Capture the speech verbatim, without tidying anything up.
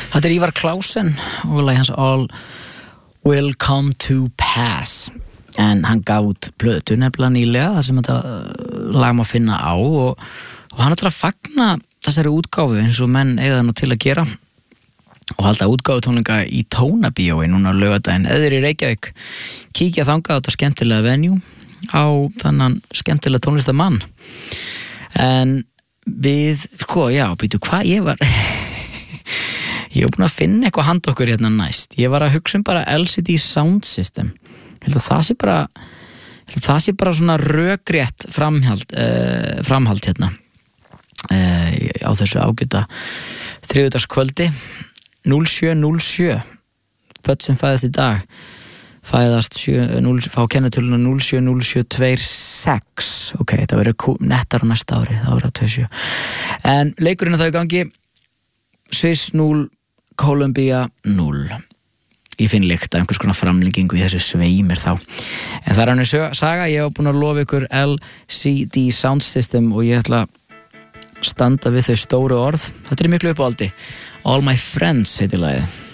Þetta er Ívar Klausen og lagi hans All Will Come to Pass, en hann gaf út plötu nefnilega nýlega þar sem þetta lag má finna á, og, og hann ætlar að fagna þessari útgáfu eins og menn eiga nú til að gera og halda útgáfutónleika í Tónabíói núna á laugardaginn. Eða þeir í Reykjavík, kíkja þangað á þetta skemmtilega venue á þannan skemmtilega tónlistamann. En við, sko, já, býtu, hvað ég var ég var búin að finna eitthvað handa okkur hérna næst. Ég var að hugsa um bara L C D Sound System. Ég held að það sé bara ég held að það sé bara svona rökrétt framhald, uh, framhald hérna uh, á þessu ágæta þriðjudagskvöldi núll sjö núll sjö. Börn sem fæðast í dag fæðast sjö, núll, fá kennitöluna núll sjö núll sjö tvö sex. Ok, þetta verður nettar á næsta ári, það verður tvö sjö. En leikurinn er það í gangi. Sviss núll, Kólumbía núll. Ég finn líkt að einhvers konar framlengingu í þessu sveimir þá. En það er hann saga, ég hef búin að lofa ykkur L C D Sound System og ég ætla að standa við þau stóru orð. Þetta er miklu uppáldi. All My Friends heitir lagið.